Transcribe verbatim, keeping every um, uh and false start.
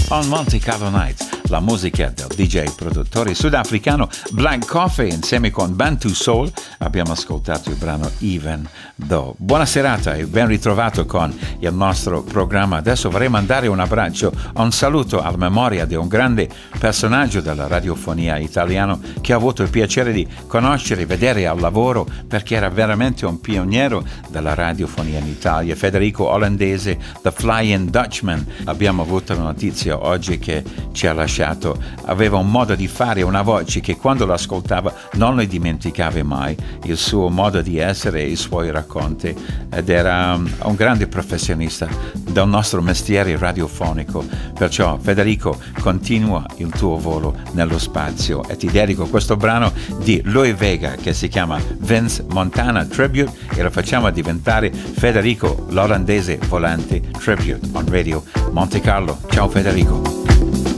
on Monte Carlo Nights, la musica del D J produttore sudafricano Black Coffee insieme con Bantu Soul. Abbiamo ascoltato il brano Even Though. Buona serata e ben ritrovato con il nostro programma. Adesso vorrei mandare un abbraccio, un saluto alla memoria di un grande personaggio della radiofonia italiana che ho avuto il piacere di conoscere e vedere al lavoro, perché era veramente un pioniere della radiofonia in Italia, Federico Olandese, The Flying Dutchman. Abbiamo avuto una notizia oggi che ci ha lasciato. Aveva un modo di fare, una voce che quando l'ascoltava non le dimenticava mai, il suo modo di essere e i suoi racconti, ed era um, un grande professionista del nostro mestiere radiofonico. Perciò Federico, continua il tuo volo nello spazio e ti dedico questo brano di Louie Vega che si chiama Vince Montana Tribute e lo facciamo diventare Federico l'Olandese Volante Tribute on Radio Monte Carlo. Ciao Federico.